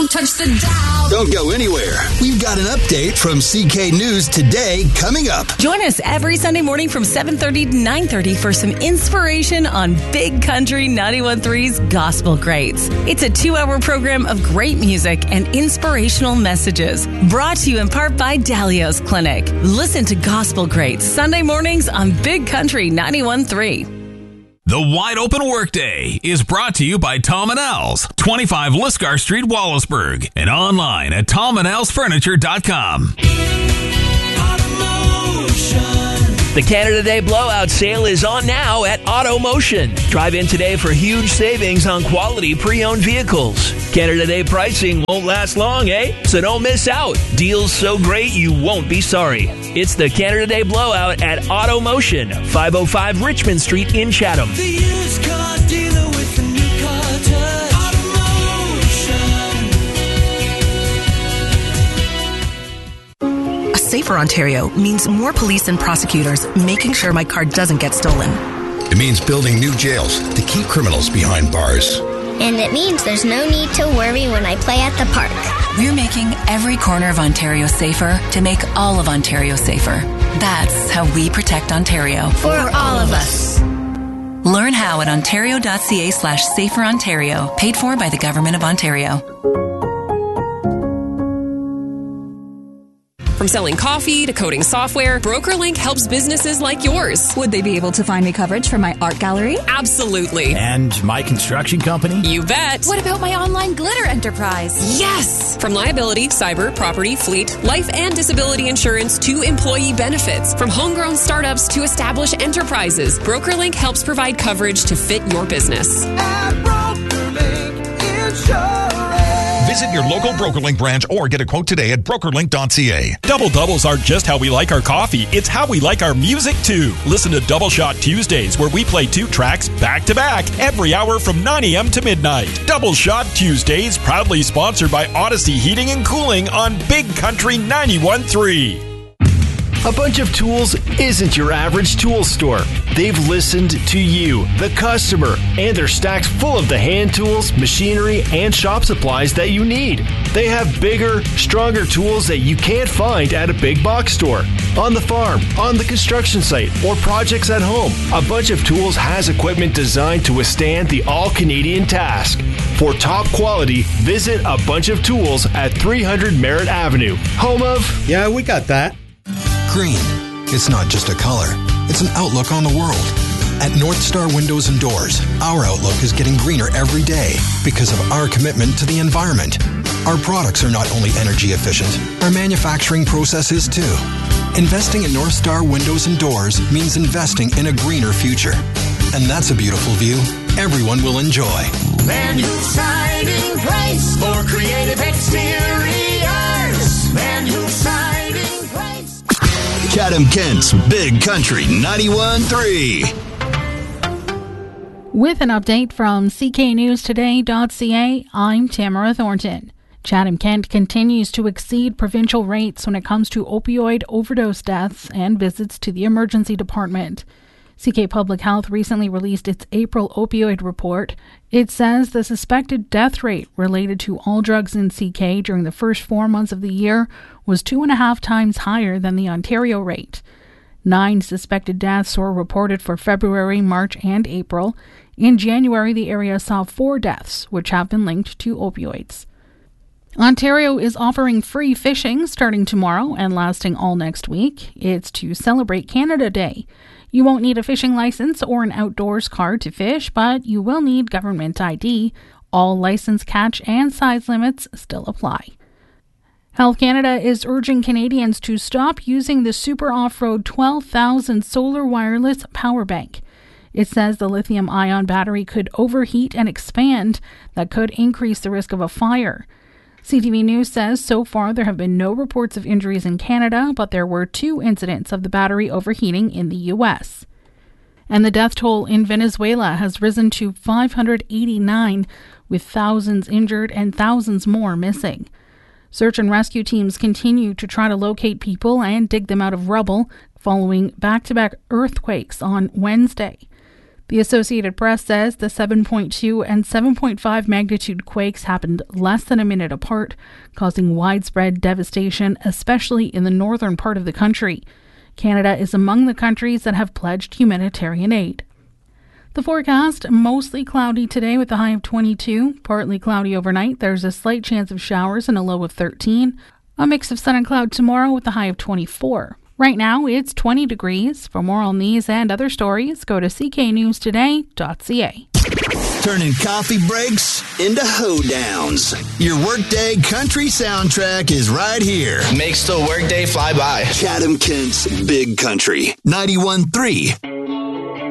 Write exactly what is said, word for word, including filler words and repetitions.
Don't touch the dial. Don't go anywhere. We've got an update from C K News Today coming up. Join us every Sunday morning from seven thirty to nine thirty for some inspiration on Big Country ninety-one point three's Gospel Greats. It's a two-hour program of great music and inspirational messages. Brought to you in part by Dalio's Clinic. Listen to Gospel Greats Sunday mornings on Big Country ninety-one point three. The Wide Open Workday is brought to you by Tom and Al's, twenty-five Lisgar Street, Wallaceburg, and online at tom and als furniture dot com. The Canada Day Blowout Sale is on now at AutoMotion. Drive in today for huge savings on quality pre-owned vehicles. Canada Day pricing won't last long, eh? So don't miss out. Deals so great you won't be sorry. It's the Canada Day Blowout at AutoMotion, five oh five Richmond Street in Chatham. The used car dealer with the new car touch. AutoMotion. A safer Ontario means more police and prosecutors making sure my car doesn't get stolen. It means building new jails to keep criminals behind bars. And it means there's no need to worry when I play at the park. We're making every corner of Ontario safer to make all of Ontario safer. That's how we protect Ontario. For all of us. Learn how at ontario.ca slash safer Ontario. Paid for by the Government of Ontario. From selling coffee to coding software, BrokerLink helps businesses like yours. Would they be able to find me coverage for my art gallery? Absolutely. And my construction company? You bet. What about my online glitter enterprise? Yes! From liability, cyber, property, fleet, life and disability insurance to employee benefits. From homegrown startups to established enterprises, BrokerLink helps provide coverage to fit your business. At BrokerLink Insurance. Visit your local BrokerLink branch or get a quote today at broker link dot c a. Double doubles aren't just how we like our coffee, it's how we like our music too. Listen to Double Shot Tuesdays, where we play two tracks back to back every hour from nine a.m. to midnight. Double Shot Tuesdays, proudly sponsored by Odyssey Heating and Cooling on Big Country ninety-one point three. A Bunch of Tools isn't your average tool store. They've listened to you, the customer, and they're stacked full of the hand tools, machinery, and shop supplies that you need. They have bigger, stronger tools that you can't find at a big box store. On the farm, on the construction site, or projects at home, A Bunch of Tools has equipment designed to withstand the all-Canadian task. For top quality, visit A Bunch of Tools at three hundred Merritt Avenue, home of... Yeah, we got that. Green. It's not just a color. It's an outlook on the world. At North Star Windows and Doors, our outlook is getting greener every day because of our commitment to the environment. Our products are not only energy efficient, our manufacturing process is too. Investing in North Star Windows and Doors means investing in a greener future. And that's a beautiful view everyone will enjoy. Van Hoof's Siding Price for creative exteriors. Van Hoof's Siding Price. Chatham Kent's Big Country ninety-one point three. With an update from c k news today dot c a, I'm Tamara Thornton. Chatham Kent continues to exceed provincial rates when it comes to opioid overdose deaths and visits to the emergency department. C K Public Health recently released its April opioid report. It says the suspected death rate related to all drugs in C K during the first four months of the year was two and a half times higher than the Ontario rate. Nine suspected deaths were reported for February, March, and April. In January, the area saw four deaths, which have been linked to opioids. Ontario is offering free fishing starting tomorrow and lasting all next week. It's to celebrate Canada Day. You won't need a fishing license or an outdoors card to fish, but you will need government I D. All license catch and size limits still apply. Health Canada is urging Canadians to stop using the Super Off-Road twelve thousand solar wireless power bank. It says the lithium-ion battery could overheat and expand. That could increase the risk of a fire. C T V News says so far there have been no reports of injuries in Canada, but there were two incidents of the battery overheating in the U S. And the death toll in Venezuela has risen to five hundred eighty-nine, with thousands injured and thousands more missing. Search and rescue teams continue to try to locate people and dig them out of rubble following back-to-back earthquakes on Wednesday. The Associated Press says the seven point two and seven point five magnitude quakes happened less than a minute apart, causing widespread devastation, especially in the northern part of the country. Canada is among the countries that have pledged humanitarian aid. The forecast, mostly cloudy today with a high of twenty-two, partly cloudy overnight. There's a slight chance of showers and a low of thirteen. A mix of sun and cloud tomorrow with a high of twenty-four. Right now, it's twenty degrees. For more on these and other stories, go to c k news today dot c a. Turning coffee breaks into hoedowns. Your Workday country soundtrack is right here. Makes the workday fly by. Chatham Kent's Big Country, ninety-one point three